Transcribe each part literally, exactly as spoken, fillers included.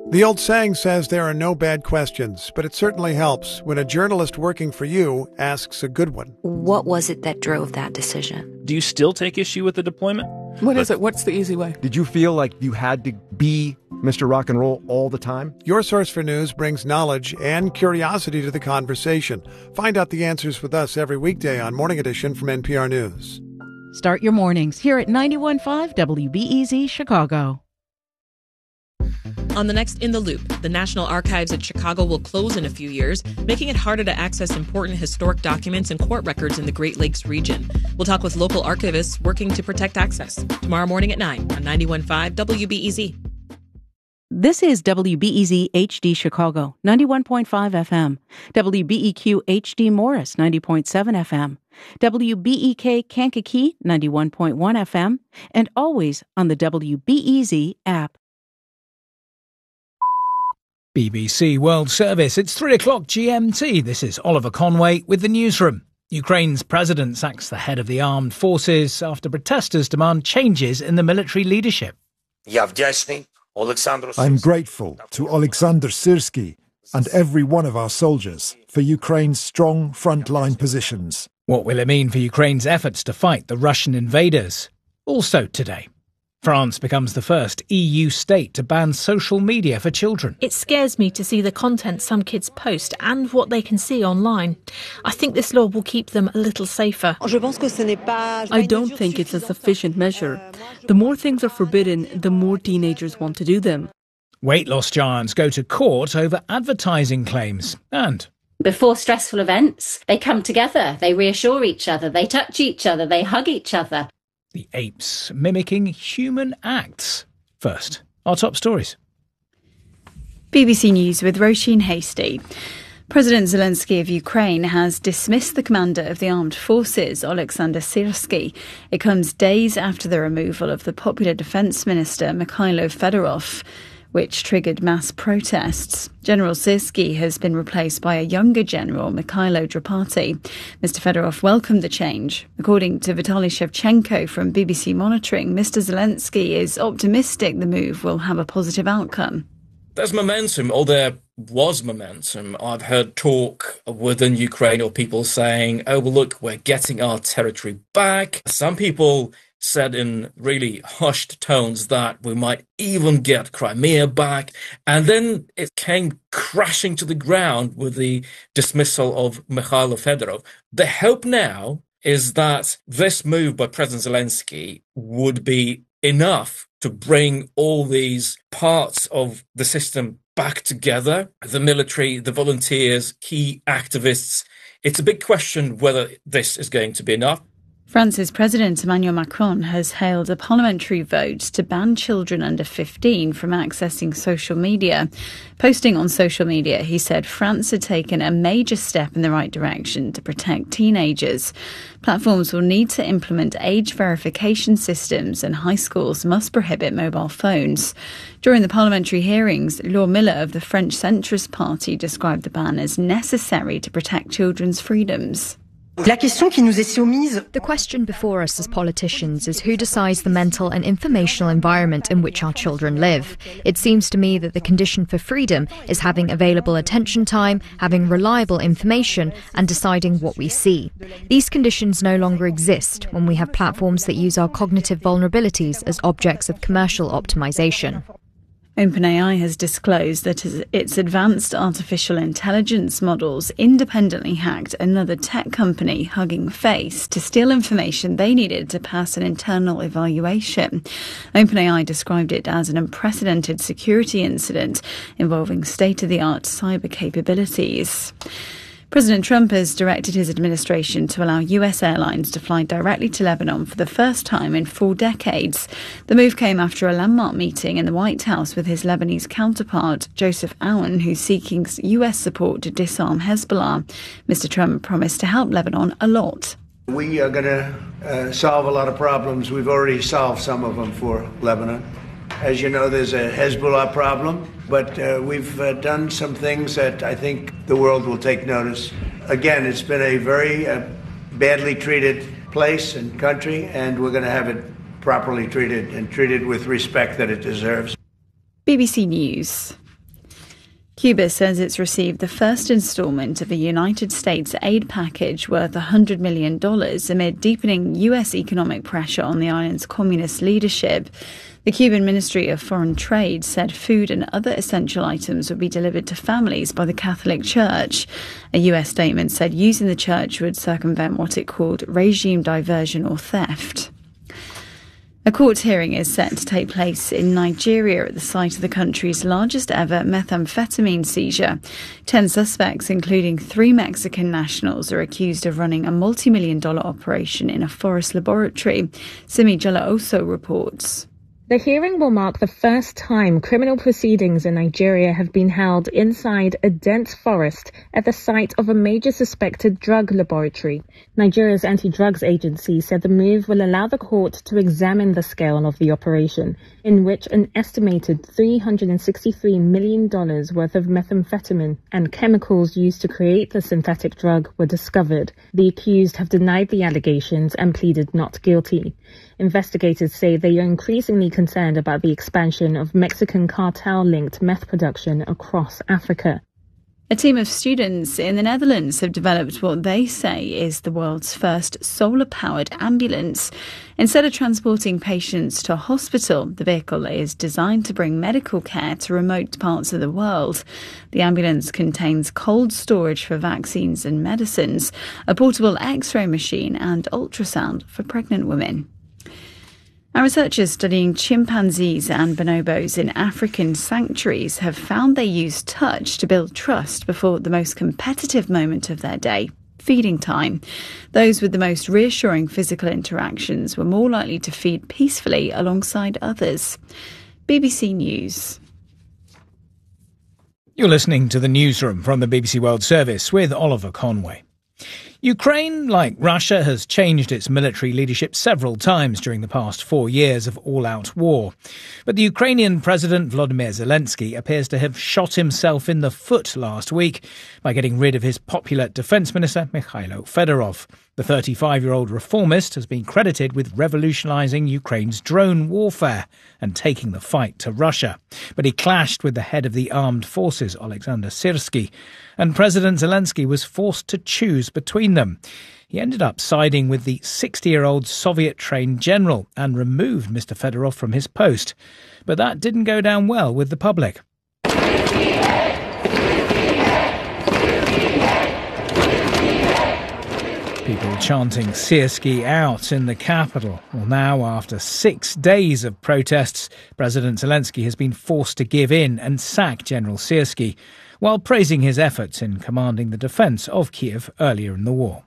The old saying says there are no bad questions, but it certainly helps when a journalist working for you asks a good one. What was it that drove that decision? Do you still take issue with the deployment? What but, is it? What's the easy way? Did you feel like you had to be Mister Rock and Roll all the time? Your Source for News brings knowledge and curiosity to the conversation. Find out the answers with us every weekday on Morning Edition from N P R News. Start your mornings here at ninety-one point five W B E Z Chicago. On the next In the Loop, the National Archives at Chicago will close in a few years, making it harder to access important historic documents and court records in the Great Lakes region. We'll talk with local archivists working to protect access. Tomorrow morning at nine on ninety-one point five W B E Z. This is W B E Z H D Chicago, ninety-one point five F M. W B E Q H D Morris, ninety point seven F M. W B E K Kankakee, ninety-one point one F M. And always on the W B E Z app. B B C World Service. It's three o'clock G M T. This is Oliver Conway with the newsroom. Ukraine's president sacks the head of the armed forces after protesters demand changes in the military leadership. I'm grateful to Alexander Syrsky and every one of our soldiers for Ukraine's strong frontline positions. What will it mean for Ukraine's efforts to fight the Russian invaders? Also today, France becomes the first E U state to ban social media for children. It scares me to see the content some kids post and what they can see online. I think this law will keep them a little safer. I don't think it's a sufficient measure. The more things are forbidden, the more teenagers want to do them. Weight loss giants go to court over advertising claims. And before stressful events, they come together, they reassure each other, they touch each other, they hug each other. The apes mimicking human acts. First, our top stories. B B C News with Roisin Hasty. President Zelensky of Ukraine has dismissed the commander of the armed forces, Alexander Syrsky. It comes days after the removal of the popular defence minister, Mikhailo Fedorov, which triggered mass protests. General Syrsky has been replaced by a younger general, Mikhailo Drapati. Mister Fedorov welcomed the change. According to Vitaly Shevchenko from B B C Monitoring, Mister Zelensky is optimistic the move will have a positive outcome. There's momentum, or there was momentum. I've heard talk within Ukraine or people saying, oh, well, look, we're getting our territory back. Some people said in really hushed tones that we might even get Crimea back. And then it came crashing to the ground with the dismissal of Mikhailo Fedorov. The hope now is that this move by President Zelensky would be enough to bring all these parts of the system back together, the military, the volunteers, key activists. It's a big question whether this is going to be enough. France's President Emmanuel Macron has hailed a parliamentary vote to ban children under fifteen from accessing social media. Posting on social media, he said France had taken a major step in the right direction to protect teenagers. Platforms will need to implement age verification systems and high schools must prohibit mobile phones. During the parliamentary hearings, Laure Miller of the French Centrist Party described the ban as necessary to protect children's freedoms. The question before us as politicians is who decides the mental and informational environment in which our children live. It seems to me that the condition for freedom is having available attention time, having reliable information, and deciding what we see. These conditions no longer exist when we have platforms that use our cognitive vulnerabilities as objects of commercial optimization. OpenAI has disclosed that its advanced artificial intelligence models independently hacked another tech company, Hugging Face, to steal information they needed to pass an internal evaluation. OpenAI described it as an unprecedented security incident involving state-of-the-art cyber capabilities. President Trump has directed his administration to allow U S airlines to fly directly to Lebanon for the first time in four decades. The move came after a landmark meeting in the White House with his Lebanese counterpart, Joseph Aoun, who's seeking U S support to disarm Hezbollah. Mister Trump promised to help Lebanon a lot. We are going to uh, solve a lot of problems. We've already solved some of them for Lebanon. As you know, there's a Hezbollah problem, but uh, we've uh, done some things that I think the world will take notice. Again, it's been a very uh, badly treated place and country, and we're going to have it properly treated and treated with respect that it deserves. B B C News. Cuba says it's received the first instalment of a United States aid package worth one hundred million dollars amid deepening U S economic pressure on the island's communist leadership. The Cuban Ministry of Foreign Trade said food and other essential items would be delivered to families by the Catholic Church. A U S statement said using the church would circumvent what it called regime diversion or theft. A court hearing is set to take place in Nigeria at the site of the country's largest ever methamphetamine seizure. Ten suspects, including three Mexican nationals, are accused of running a multi-million dollar operation in a forest laboratory. Simi Jala-Oso reports. The hearing will mark the first time criminal proceedings in Nigeria have been held inside a dense forest at the site of a major suspected drug laboratory. Nigeria's anti-drugs agency said the move will allow the court to examine the scale of the operation, in which an estimated three hundred sixty-three million dollars worth of methamphetamine and chemicals used to create the synthetic drug were discovered. The accused have denied the allegations and pleaded not guilty. Investigators say they are increasingly concerned about the expansion of Mexican cartel-linked meth production across Africa. A team of students in the Netherlands have developed what they say is the world's first solar-powered ambulance. Instead of transporting patients to a hospital, the vehicle is designed to bring medical care to remote parts of the world. The ambulance contains cold storage for vaccines and medicines, a portable X-ray machine and ultrasound for pregnant women. Our researchers studying chimpanzees and bonobos in African sanctuaries have found they use touch to build trust before the most competitive moment of their day, feeding time. Those with the most reassuring physical interactions were more likely to feed peacefully alongside others. B B C News. You're listening to the newsroom from the B B C World Service with Oliver Conway. Ukraine, like Russia, has changed its military leadership several times during the past four years of all-out war. But the Ukrainian President Volodymyr Zelensky appears to have shot himself in the foot last week by getting rid of his popular Defence Minister, Mikhailo Fedorov. The thirty-five-year-old reformist has been credited with revolutionising Ukraine's drone warfare and taking the fight to Russia. But he clashed with the head of the armed forces, Alexander Syrsky, and President Zelensky was forced to choose between them. He ended up siding with the sixty-year-old Soviet-trained general and removed Mister Fedorov from his post. But that didn't go down well with the public. People chanting Syrsky out in the capital. Well, now, after six days of protests, President Zelensky has been forced to give in and sack General Syrsky, while praising his efforts in commanding the defence of Kiev earlier in the war.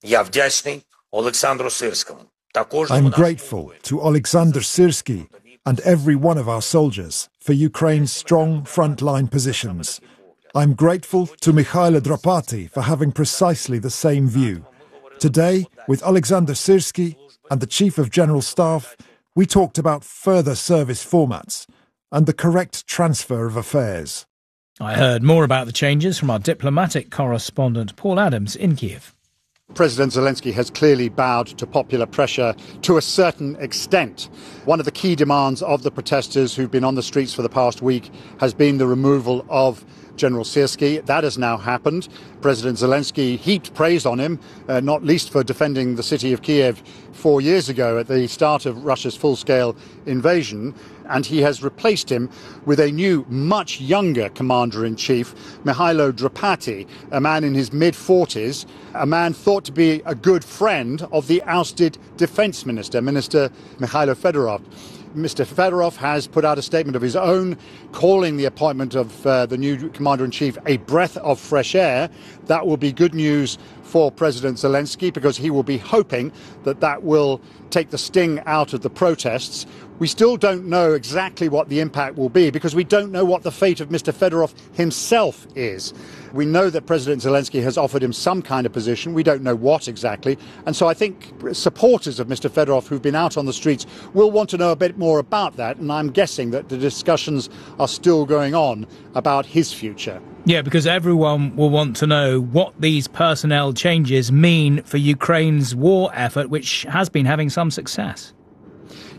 I'm grateful to Alexander Syrsky and every one of our soldiers for Ukraine's strong frontline positions. I'm grateful to Mikhailo Drapati for having precisely the same view. Today, with Alexander Syrsky and the Chief of General Staff, we talked about further service formats and the correct transfer of affairs. I heard more about the changes from our diplomatic correspondent Paul Adams in Kiev. President Zelensky has clearly bowed to popular pressure to a certain extent. One of the key demands of the protesters who've been on the streets for the past week has been the removal of General Syrsky. That has now happened. President Zelensky heaped praise on him, uh, not least for defending the city of Kiev four years ago at the start of Russia's full-scale invasion. And he has replaced him with a new, much younger commander-in-chief, Mikhailo Drapati, a man in his mid-forties, a man thought to be a good friend of the ousted defence minister, Minister Mikhailo Fedorov. Mister Fedorov has put out a statement of his own, calling the appointment of uh, the new commander-in-chief a breath of fresh air. That will be good news for President Zelensky, because he will be hoping that that will take the sting out of the protests. We still don't know exactly what the impact will be, because we don't know what the fate of Mister Fedorov himself is. We know that President Zelensky has offered him some kind of position. We don't know what exactly. And so I think supporters of Mister Fedorov who've been out on the streets will want to know a bit more about that. And I'm guessing that the discussions are still going on about his future. Yeah, because everyone will want to know what these personnel changes mean for Ukraine's war effort, which has been having some success.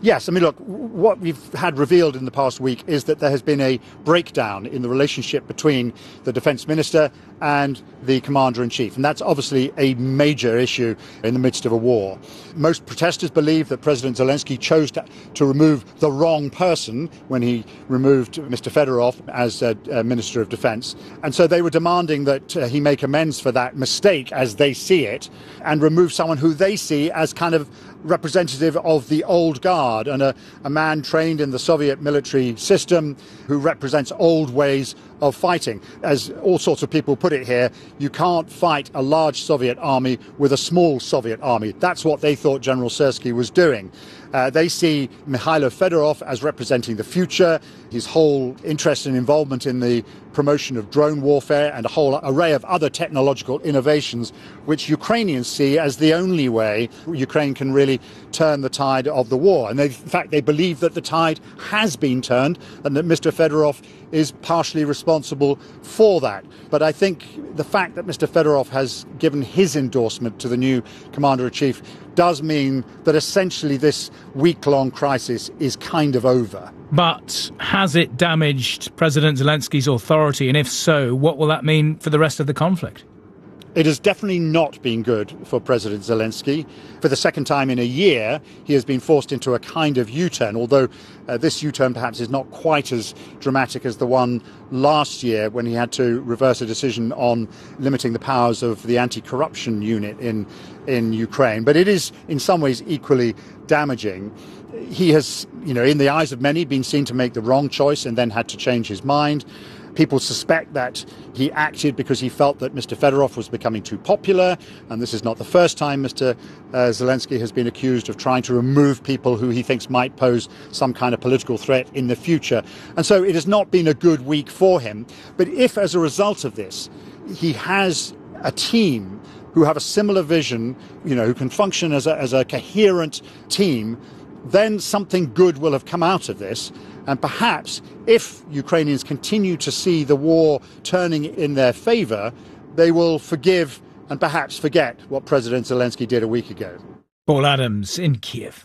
Yes, I mean, look, what we've had revealed in the past week is that there has been a breakdown in the relationship between the defence minister and the commander-in-chief, and that's obviously a major issue in the midst of a war. Most protesters believe that President Zelensky chose to, to remove the wrong person when he removed Mister Fedorov as uh, uh, Minister of Defence, and so they were demanding that uh, he make amends for that mistake as they see it and remove someone who they see as kind of representative of the old guard and a, a man trained in the Soviet military system who represents old ways of fighting. As all sorts of people put it here, you can't fight a large Soviet army with a small Soviet army. That's what they thought General Syrsky was doing. Uh, they see Mikhailo Fedorov as representing the future, his whole interest and involvement in the promotion of drone warfare and a whole array of other technological innovations, which Ukrainians see as the only way Ukraine can really turn the tide of the war. And they, in fact, they believe that the tide has been turned and that Mister Fedorov is partially responsible for that. But I think the fact that Mister Fedorov has given his endorsement to the new commander-in-chief does mean that essentially this week-long crisis is kind of over. But has it damaged President Zelensky's authority? And if so, what will that mean for the rest of the conflict? It has definitely not been good for President Zelensky. For the second time in a year, he has been forced into a kind of U-turn, although uh, this U-turn perhaps is not quite as dramatic as the one last year when he had to reverse a decision on limiting the powers of the anti-corruption unit in, in Ukraine. But it is in some ways equally damaging. He has, you know, in the eyes of many, been seen to make the wrong choice and then had to change his mind. People suspect that he acted because he felt that Mister Fedorov was becoming too popular, and this is not the first time Mister Uh, Zelensky has been accused of trying to remove people who he thinks might pose some kind of political threat in the future. And so it has not been a good week for him. But if, as a result of this, he has a team who have a similar vision, you know, who can function as a, as a coherent team, then something good will have come out of this. And perhaps if Ukrainians continue to see the war turning in their favour, they will forgive and perhaps forget what President Zelensky did a week ago. Paul Adams in Kiev.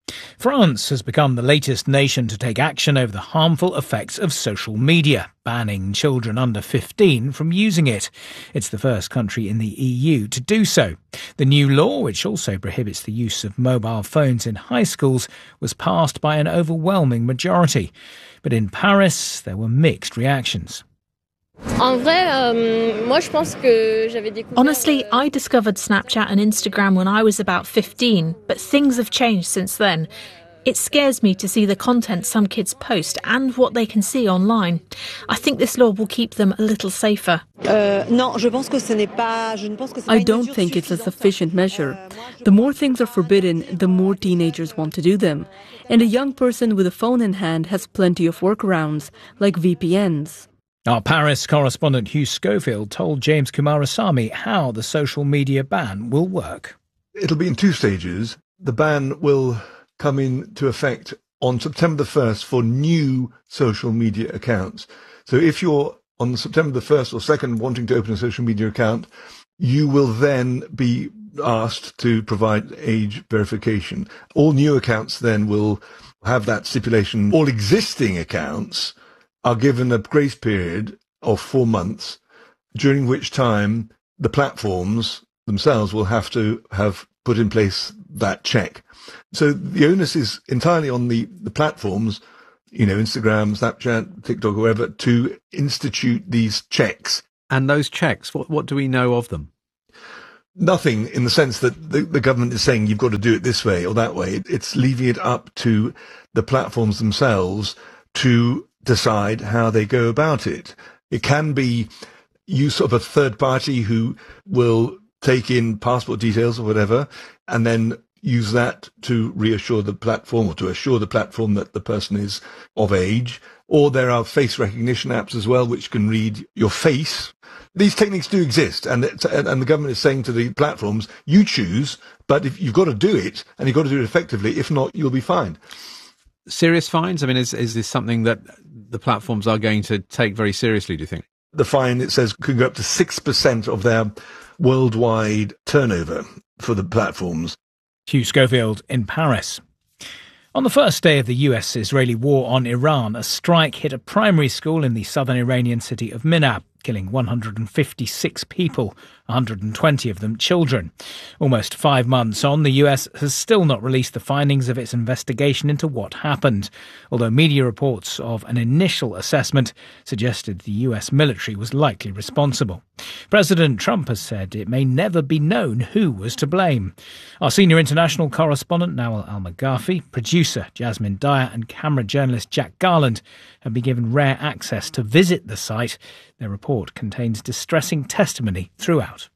France has become the latest nation to take action over the harmful effects of social media, banning children under fifteen from using it. It's the first country in the E U to do so. The new law, which also prohibits the use of mobile phones in high schools, was passed by an overwhelming majority. But in Paris, there were mixed reactions. Honestly, I discovered Snapchat and Instagram when I was about fifteen, but things have changed since then. It scares me to see the content some kids post and what they can see online. I think this law will keep them a little safer. I don't think it's a sufficient measure. The more things are forbidden, the more teenagers want to do them. And a young person with a phone in hand has plenty of workarounds, like V P Ns. Our Paris correspondent Hugh Schofield told James Kumarasamy how the social media ban will work. It'll be in two stages. The ban will come into effect on September the first for new social media accounts. So if you're on September the first or second wanting to open a social media account, you will then be asked to provide age verification. All new accounts then will have that stipulation. All existing accounts are given a grace period of four months, during which time the platforms themselves will have to have put in place that check. So the onus is entirely on the, the platforms, you know, Instagram, Snapchat, TikTok, wherever, to institute these checks. And those checks, what, what do we know of them? Nothing, in the sense that the, the government is saying you've got to do it this way or that way. It's leaving it up to the platforms themselves to decide how they go about it. It can be use of a third party who will take in passport details or whatever, and then use that to reassure the platform or to assure the platform that the person is of age. Or there are face recognition apps as well, which can read your face. These techniques do exist, and and the government is saying to the platforms, you choose, but if you've got to do it, and you've got to do it effectively, if not, you'll be fined. Serious fines? I mean, is is this something that the platforms are going to take very seriously, do you think? The fine, it says, could go up to six percent of their worldwide turnover for the platforms. Hugh Schofield in Paris. On the first day of the U S-Israeli war on Iran, a strike hit a primary school in the southern Iranian city of Minab, killing one hundred fifty-six people, one hundred twenty of them children. Almost five months on, the U S has still not released the findings of its investigation into what happened, although media reports of an initial assessment suggested the U S military was likely responsible. President Trump has said it may never be known who was to blame. Our senior international correspondent, Nawal Al-Maghafi, producer Jasmine Dyer and camera journalist Jack Garland have been given rare access to visit the site. Their report contains distressing testimony throughout.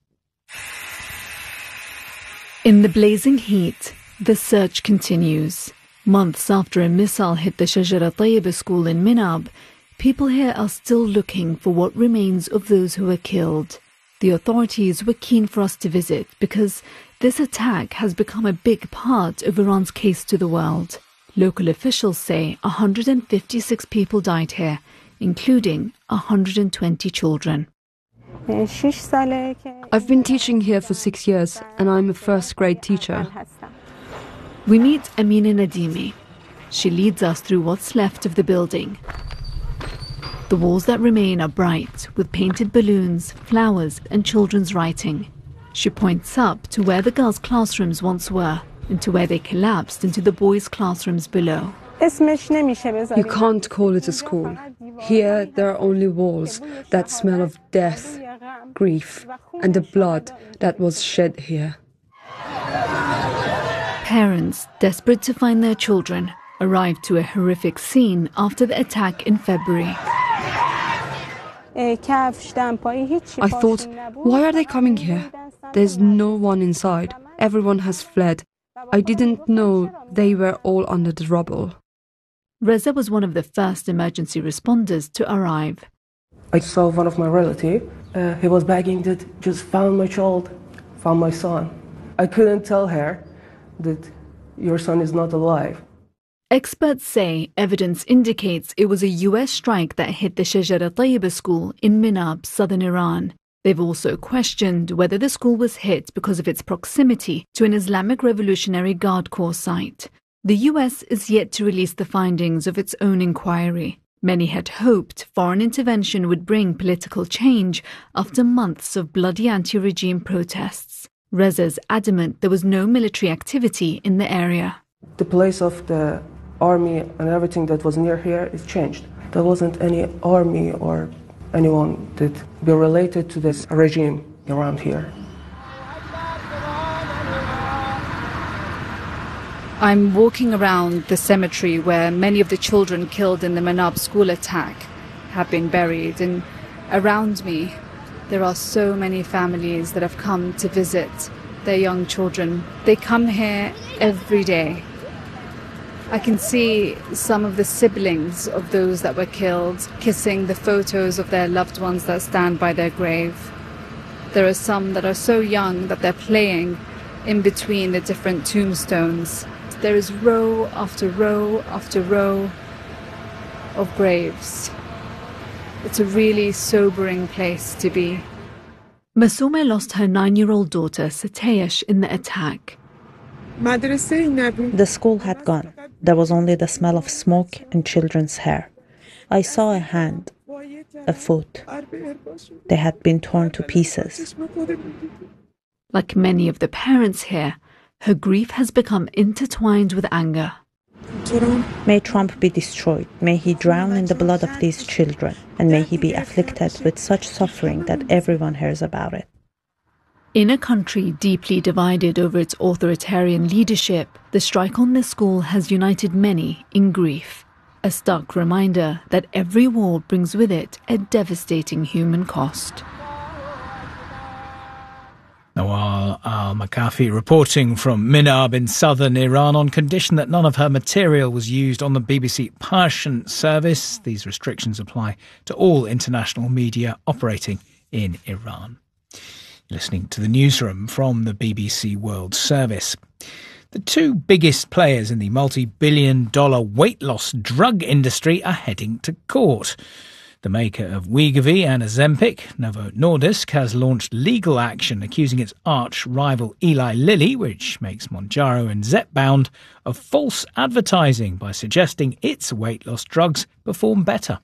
In the blazing heat, the search continues. Months after a missile hit the Shajara Tayyibah school in Minab, people here are still looking for what remains of those who were killed. The authorities were keen for us to visit because this attack has become a big part of Iran's case to the world. Local officials say one hundred fifty-six people died here, including one hundred twenty children. I've been teaching here for six years, and I'm a first-grade teacher. We meet Amina Nadimi. She leads us through what's left of the building. The walls that remain are bright, with painted balloons, flowers, and children's writing. She points up to where the girls' classrooms once were, and to where they collapsed into the boys' classrooms below. You can't call it a school. Here there are only walls that smell of death, grief, and the blood that was shed here. Parents, desperate to find their children, arrived to a horrific scene after the attack in February. I thought, why are they coming here? There's no one inside. Everyone has fled. I didn't know they were all under the rubble. Reza was one of the first emergency responders to arrive. I saw one of my relatives. Uh, he was begging that just found my child, found my son. I couldn't tell her that your son is not alive. Experts say evidence indicates it was a U S strike that hit the Shajara Tayyibah school in Minab, southern Iran. They've also questioned whether the school was hit because of its proximity to an Islamic Revolutionary Guard Corps site. The U S is yet to release the findings of its own inquiry. Many had hoped foreign intervention would bring political change after months of bloody anti-regime protests. Reza's adamant there was no military activity in the area. The place of the army and everything that was near here is changed. There wasn't any army or anyone that be related to this regime around here. I'm walking around the cemetery where many of the children killed in the Minab school attack have been buried, and around me there are so many families that have come to visit their young children. They come here every day. I can see some of the siblings of those that were killed kissing the photos of their loved ones that stand by their grave. There are some that are so young that they're playing in between the different tombstones. There is row after row after row of graves. It's a really sobering place to be. Masoume lost her nine-year-old daughter, Sateyesh, in the attack. The school had gone. There was only the smell of smoke and children's hair. I saw a hand, a foot. They had been torn to pieces. Like many of the parents here, her grief has become intertwined with anger. May Trump be destroyed. May he drown in the blood of these children. And may he be afflicted with such suffering that everyone hears about it. In a country deeply divided over its authoritarian leadership, the strike on this school has united many in grief. A stark reminder that every war brings with it a devastating human cost. Nawal Al-Maghafi reporting from Minab in southern Iran on condition that none of her material was used on the B B C Persian service. These restrictions apply to all international media operating in Iran. Listening to the newsroom from the B B C World Service. The two biggest players in the multi-billion dollar weight loss drug industry are heading to court. The maker of Wegovy and Ozempic, Novo Nordisk, has launched legal action accusing its arch-rival Eli Lilly, which makes Mounjaro and Zepbound, of false advertising by suggesting its weight loss drugs perform better.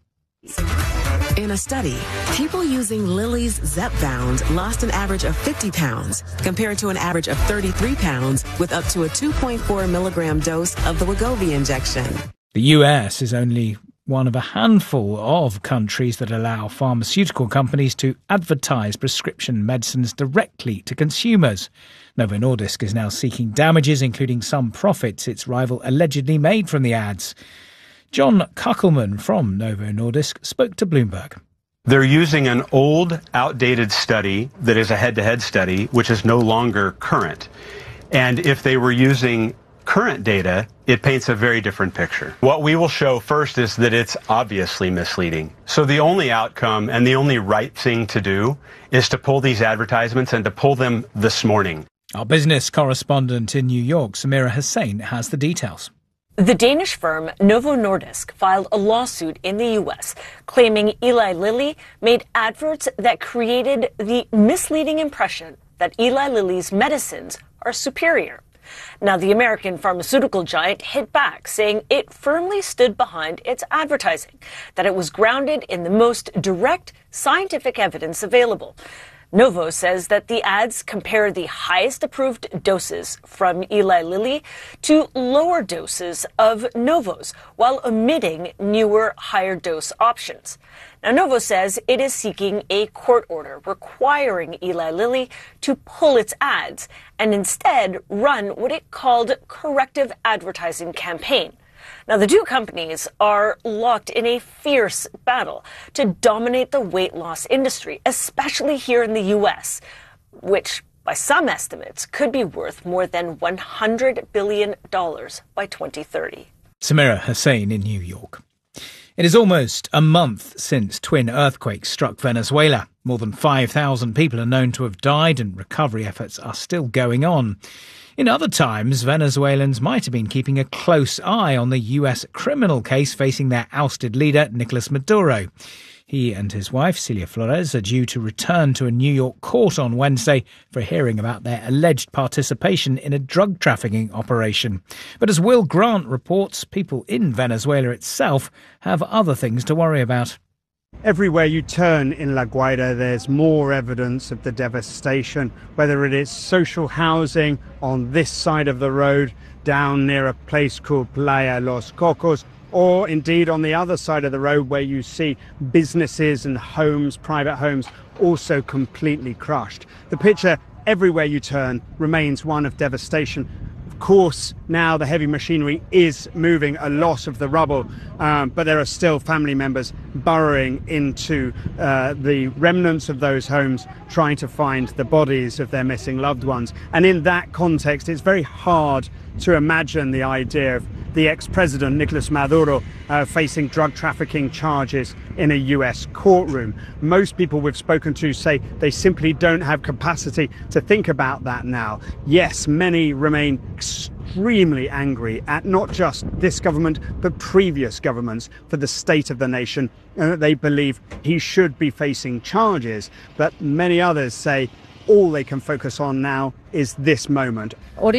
In a study, people using Lilly's Zepbound lost an average of fifty pounds compared to an average of thirty-three pounds with up to a two point four milligram dose of the Wegovy injection. The U S is only one of a handful of countries that allow pharmaceutical companies to advertise prescription medicines directly to consumers. Novo Nordisk is now seeking damages, including some profits its rival allegedly made from the ads. John Kuckelman from Novo Nordisk spoke to Bloomberg. They're using an old, outdated study that is a head-to-head study, which is no longer current. And if they were using current data, it paints a very different picture. What we will show first is that it's obviously misleading. So the only outcome and the only right thing to do is to pull these advertisements and to pull them this morning. Our business correspondent in New York, Samira Hussain, has the details. The Danish firm Novo Nordisk filed a lawsuit in the U S claiming Eli Lilly made adverts that created the misleading impression that Eli Lilly's medicines are superior. Now, the American pharmaceutical giant hit back, saying it firmly stood behind its advertising, that it was grounded in the most direct scientific evidence available. Novo says that the ads compare the highest approved doses from Eli Lilly to lower doses of Novo's, while omitting newer, higher dose options. Now, Novo says it is seeking a court order requiring Eli Lilly to pull its ads and instead run what it called corrective advertising campaign. Now, the two companies are locked in a fierce battle to dominate the weight loss industry, especially here in the U S, which, by some estimates, could be worth more than one hundred billion dollars by twenty thirty. Samira Hussain in New York. It is almost a month since twin earthquakes struck Venezuela. More than five thousand people are known to have died and recovery efforts are still going on. In other times, Venezuelans might have been keeping a close eye on the U S criminal case facing their ousted leader, Nicolas Maduro. He and his wife, Celia Flores, are due to return to a New York court on Wednesday for a hearing about their alleged participation in a drug trafficking operation. But as Will Grant reports, people in Venezuela itself have other things to worry about. Everywhere you turn in La Guaira, there's more evidence of the devastation, whether it is social housing on this side of the road, down near a place called Playa Los Cocos, or indeed on the other side of the road where you see businesses and homes, private homes, also completely crushed. The picture everywhere you turn remains one of devastation. Of course, now the heavy machinery is moving a lot of the rubble, um, but there are still family members burrowing into uh, the remnants of those homes, trying to find the bodies of their missing loved ones. And in that context, it's very hard to imagine the idea of the ex-president Nicolas Maduro uh, facing drug trafficking charges in a U S courtroom. Most people we've spoken to say they simply don't have capacity to think about that now. Yes, many remain extremely angry at not just this government, but previous governments for the state of the nation, and that they believe he should be facing charges. But many others say all they can focus on now is this moment.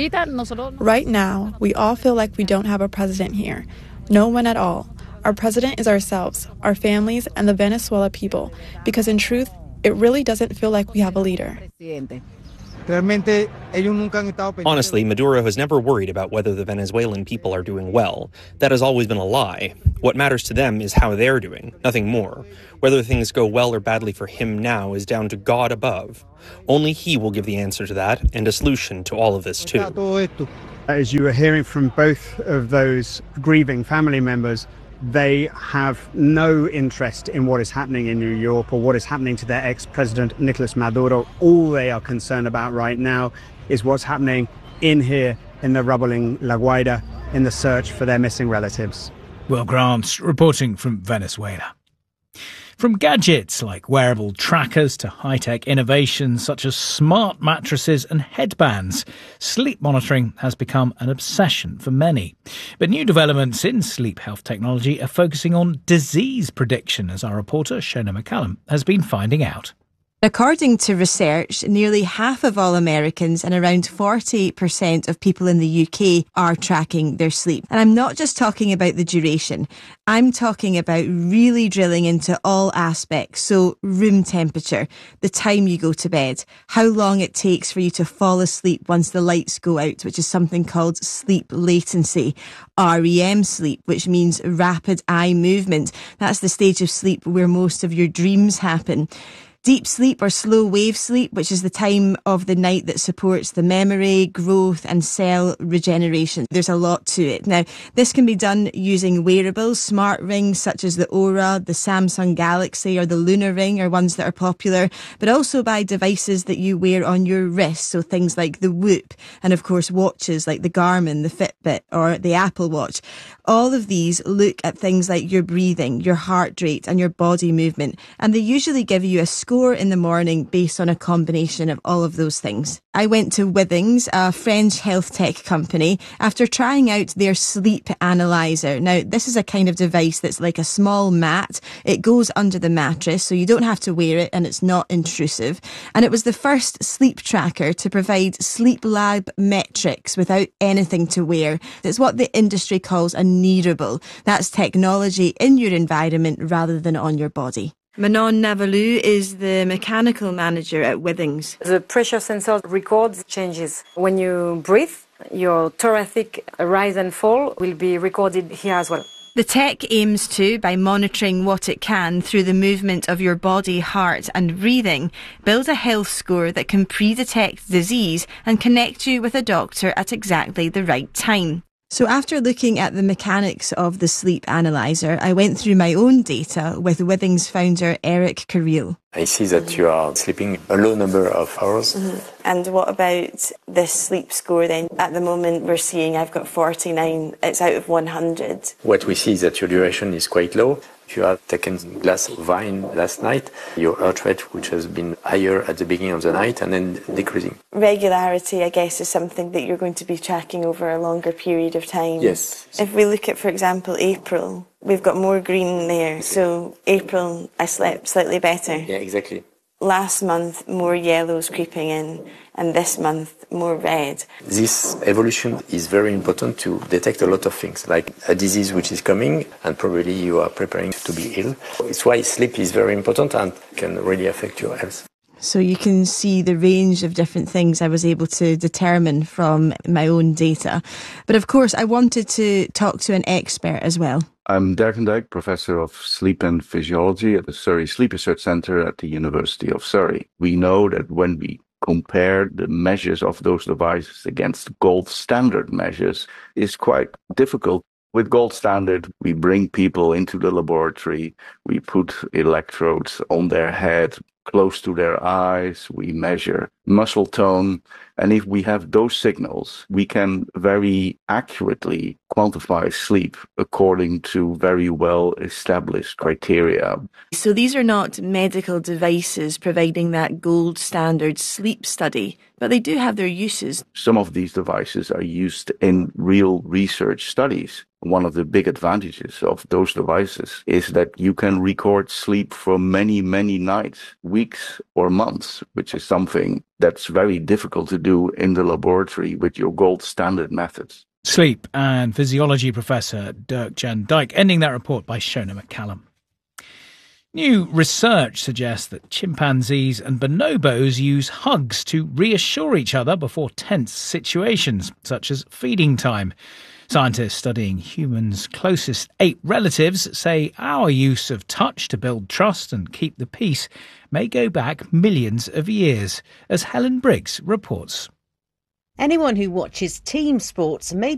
Right now, we all feel like we don't have a president here. No one at all. Our president is ourselves, our families, and the Venezuela people, because in truth, it really doesn't feel like we have a leader. Honestly, Maduro has never worried about whether the Venezuelan people are doing well. That has always been a lie. What matters to them is how they're doing, nothing more. Whether things go well or badly for him now is down to God above. Only he will give the answer to that and a solution to all of this too. As you were hearing from both of those grieving family members, they have no interest in what is happening in New York or what is happening to their ex-president, Nicolas Maduro. All they are concerned about right now is what's happening in here in the rubble in La Guaira in the search for their missing relatives. Will Grant reporting from Venezuela. From gadgets like wearable trackers to high-tech innovations such as smart mattresses and headbands, sleep monitoring has become an obsession for many. But new developments in sleep health technology are focusing on disease prediction, as our reporter Shona McCallum has been finding out. According to research, nearly half of all Americans and around forty percent of people in the U K are tracking their sleep. And I'm not just talking about the duration. I'm talking about really drilling into all aspects. So room temperature, the time you go to bed, how long it takes for you to fall asleep once the lights go out, which is something called sleep latency, R E M sleep, which means rapid eye movement. That's the stage of sleep where most of your dreams happen. Deep sleep or slow wave sleep, which is the time of the night that supports the memory, growth and cell regeneration. There's a lot to it. Now, this can be done using wearables, smart rings such as the Oura, the Samsung Galaxy or the Lunar Ring are ones that are popular, but also by devices that you wear on your wrist, so things like the Whoop and of course watches like the Garmin, the Fitbit or the Apple Watch. All of these look at things like your breathing, your heart rate and your body movement, and they usually give you a score in the morning based on a combination of all of those things. I went to Withings, a French health tech company, after trying out their sleep analyzer. Now, this is a kind of device that's like a small mat. It goes under the mattress, so you don't have to wear it and it's not intrusive. And it was the first sleep tracker to provide sleep lab metrics without anything to wear. It's what the industry calls a nearable. That's technology in your environment rather than on your body. Manon Navalou is the mechanical manager at Withings. The pressure sensor records changes. When you breathe, your thoracic rise and fall will be recorded here as well. The tech aims to, by monitoring what it can through the movement of your body, heart and breathing, build a health score that can pre-detect disease and connect you with a doctor at exactly the right time. So after looking at the mechanics of the sleep analyzer, I went through my own data with Withings founder Eric Carril. I see that you are sleeping a low number of hours. Mm-hmm. And what about this sleep score then? At the moment we're seeing I've got forty-nine, it's out of one hundred. What we see is that your duration is quite low. If you have taken a glass of wine last night, your heart rate, which has been higher at the beginning of the night and then decreasing. Regularity, I guess, is something that you're going to be tracking over a longer period of time. Yes. If we look at, for example, April, we've got more green there. So April, I slept slightly better. Yeah, exactly. Last month, more yellows creeping in, and this month, more red. This evolution is very important to detect a lot of things, like a disease which is coming, and probably you are preparing to be ill. It's why sleep is very important and can really affect your health. So you can see the range of different things I was able to determine from my own data. But of course, I wanted to talk to an expert as well. I'm Dirk van Dijk, Professor of Sleep and Physiology at the Surrey Sleep Research Centre at the University of Surrey. We know that when we compare the measures of those devices against gold standard measures, it's quite difficult. With gold standard, we bring people into the laboratory, we put electrodes on their head, close to their eyes, we measure muscle tone, and if we have those signals, we can very accurately quantify sleep according to very well established criteria. So these are not medical devices providing that gold standard sleep study, but they do have their uses. Some of these devices are used in real research studies. One of the big advantages of those devices is that you can record sleep for many, many nights, weeks or months, which is something that's very difficult to do in the laboratory with your gold standard methods. Sleep and physiology professor Dirk van Dijk, ending that report by Shona McCallum. New research suggests that chimpanzees and bonobos use hugs to reassure each other before tense situations, such as feeding time. Scientists studying humans' closest ape relatives say our use of touch to build trust and keep the peace may go back millions of years, as Helen Briggs reports. Anyone who watches team sports may